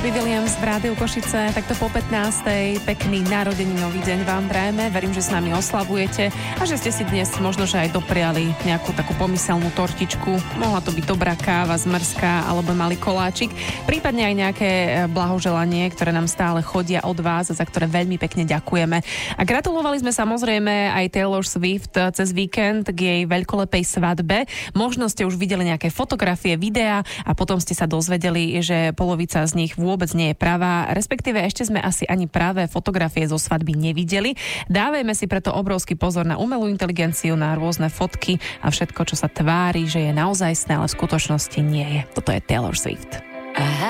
Robbie Williams v Rádiu Košice, takto po 15. Pekný narodeninový deň vám prajeme. Verím, že s nami oslavujete a že ste si dnes možno, že aj dopriali nejakú takú pomyselnú tortičku. Mohla to byť dobrá káva, zmrzka alebo malý koláčik. Prípadne aj nejaké blahoželanie, ktoré nám stále chodia od vás, za ktoré veľmi pekne ďakujeme. A gratulovali sme samozrejme aj Taylor Swift cez víkend k jej veľkolepej svadbe. Možno ste už videli nejaké fotografie, videá a potom ste sa dozvedeli, že polovica z nich vôbec nie je pravá, respektíve ešte sme asi ani práve fotografie zo svadby nevideli. Dávajme si preto obrovský pozor na umelú inteligenciu, na rôzne fotky a všetko, čo sa tvári, že je naozajstné, ale v skutočnosti nie je. Toto je Taylor Swift.